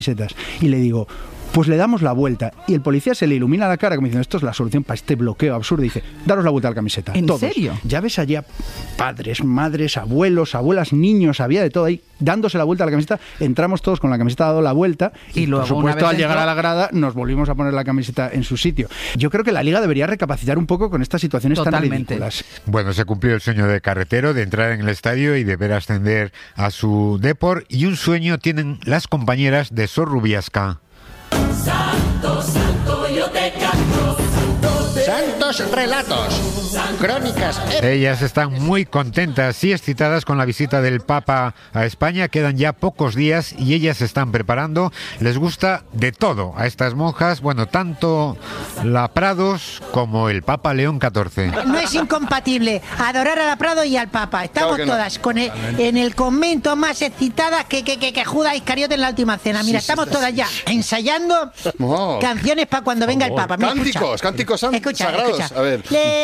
camisetas. Y le digo, pues le damos la vuelta. Y el policía se le ilumina la cara como diciendo, esto es la solución para este bloqueo absurdo. Y dice, daros la vuelta a la camiseta. ¿En todos. serio? Ya ves allá padres, madres, abuelos, abuelas, niños, había de todo ahí, dándose la vuelta a la camiseta. Entramos todos con la camiseta dado la vuelta. Y luego, por supuesto, al llegar a la grada, nos volvimos a poner la camiseta en su sitio. Yo creo que la Liga debería recapacitar un poco con estas situaciones tan ridículas. Bueno, se cumplió el sueño de Carretero de entrar en el estadio y de ver ascender a su Depor, y un sueño tienen las compañeras de Sor Rubiasca. Santo, santo, yo te canto. Santos relatos, crónicas. Ellas están muy contentas y excitadas con la visita del Papa a España. Quedan ya pocos días y ellas se están preparando. Les gusta de todo a estas monjas, bueno, tanto la Prados como el Papa León XIV. No es incompatible adorar a la Prado y al Papa. Estamos Claro que no. todas en el convento más excitadas que Judas Iscariote en la última cena. Mira, estamos todas ya ensayando Oh. canciones para cuando venga el Papa. Mira, Cánticos, cánticos escucha, sagrados. escucha. A ver.